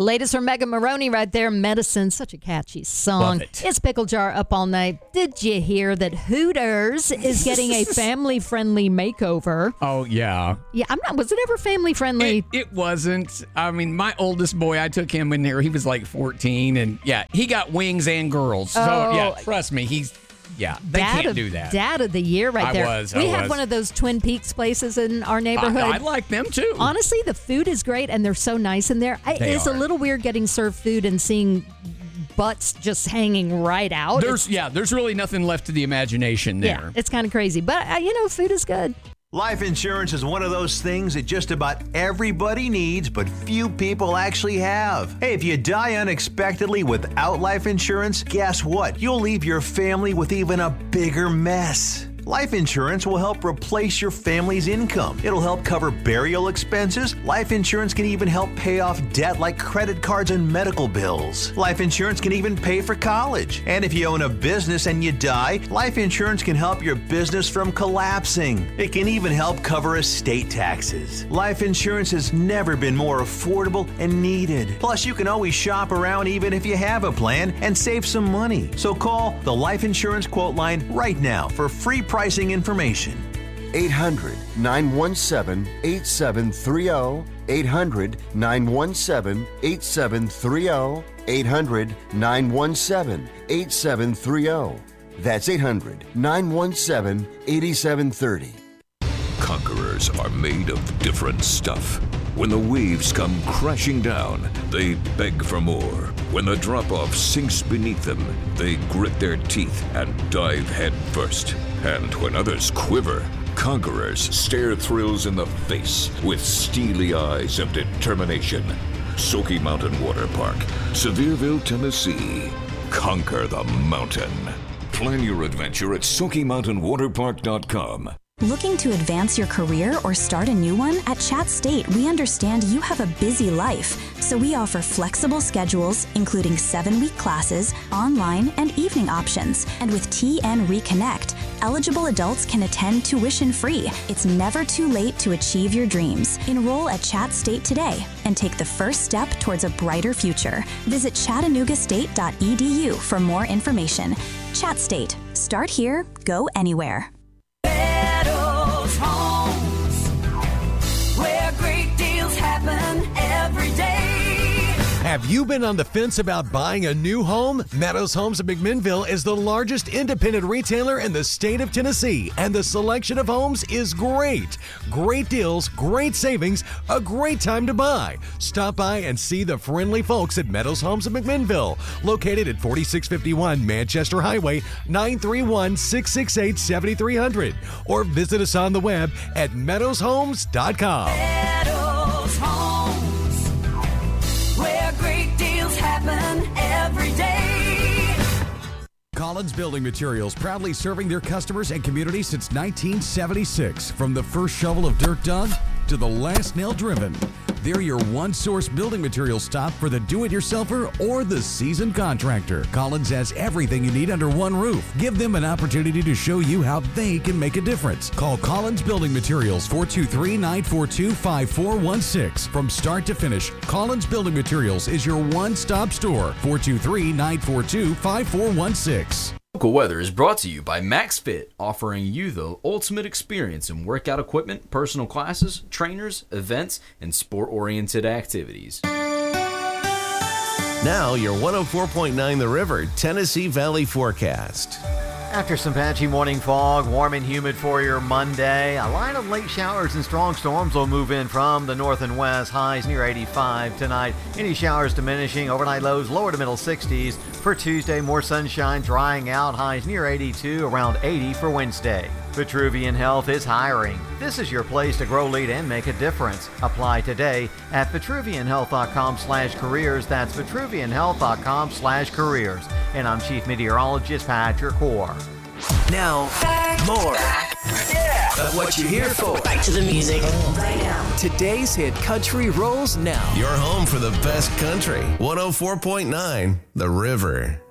latest from Megan Maroney right there. Medicine, such a catchy song. Love it. It's Pickle Jar up all night. Did you hear that Hooters is getting a family-friendly makeover? Oh, yeah. Yeah, was it ever family-friendly? It wasn't. I mean, my oldest boy, I took him in there. He was like 14, and yeah, he got wings and girls. So, yeah, trust me, they can't do that. Dad of the year right there. We have was. one of those Twin Peaks places in our neighborhood. I like them too. Honestly, the food is great, and they're so nice in there. It's a little weird getting served food and seeing butts just hanging right out. There's really nothing left to the imagination there. Yeah, it's kind of crazy. But, food is good. Life insurance is one of those things that just about everybody needs, but few people actually have. Hey, if you die unexpectedly without life insurance, guess what? You'll leave your family with even a bigger mess. Life insurance will help replace your family's income. It'll help cover burial expenses. Life insurance can even help pay off debt like credit cards and medical bills. Life insurance can even pay for college. And if you own a business and you die, life insurance can help your business from collapsing. It can even help cover estate taxes. Life insurance has never been more affordable and needed. Plus, you can always shop around even if you have a plan and save some money. So call the Life Insurance Quote Line right now for free pricing information. 800-917-8730. 800-917-8730. 800-917-8730. That's 800-917-8730. Conquerors are made of different stuff. When the waves come crashing down, they beg for more. When the drop-off sinks beneath them, they grit their teeth and dive head first. And when others quiver, conquerors stare thrills in the face with steely eyes of determination. Smoky Mountain Water Park, Sevierville, Tennessee. Conquer the mountain. Plan your adventure at SmokyMountainWaterPark.com. Looking to advance your career or start a new one? At Chat State, we understand you have a busy life, so we offer flexible schedules, including 7-week classes, online, and evening options. And with TN Reconnect, eligible adults can attend tuition-free. It's never too late to achieve your dreams. Enroll at Chat State today and take the first step towards a brighter future. Visit chattanoogastate.edu for more information. Chat State. Start here, go anywhere. Meadows Homes, where great deals happen every day. Have you been on the fence about buying a new home? Meadows Homes of McMinnville is the largest independent retailer in the state of Tennessee, and the selection of homes is great. Great deals, great savings, a great time to buy. Stop by and see the friendly folks at Meadows Homes of McMinnville, located at 4651 Manchester Highway, 931-668-7300, or visit us on the web at meadowshomes.com. Meadows Homes, where great deals happen every day. Collins Building Materials, proudly serving their customers and community since 1976. From the first shovel of dirt dug to the last nail driven, they're your one-source building materials stop for the do-it-yourselfer or the seasoned contractor. Collins has everything you need under one roof. Give them an opportunity to show you how they can make a difference. Call Collins Building Materials, 423-942-5416. From start to finish, Collins Building Materials is your one-stop store, 423-942-5416. Local weather is brought to you by MaxFit, offering you the ultimate experience in workout equipment, personal classes, trainers, events, and sport-oriented activities. Now your 104.9 The River, Tennessee Valley forecast. After some patchy morning fog, warm and humid for your Monday, a line of late showers and strong storms will move in from the north and west. Highs near 85 tonight. Any showers diminishing. Overnight lows lower to middle 60s. For Tuesday, more sunshine drying out. Highs near 82, around 80 for Wednesday. Vitruvian Health is hiring. This is your place to grow, lead, and make a difference. Apply today at vitruvianhealth.com/careers. That's vitruvianhealth.com/careers. And I'm Chief Meteorologist Patrick Hoare. Now, more of what you're here for. Back to the music right now. Today's hit country rolls now. Your home for the best country. 104.9 The River.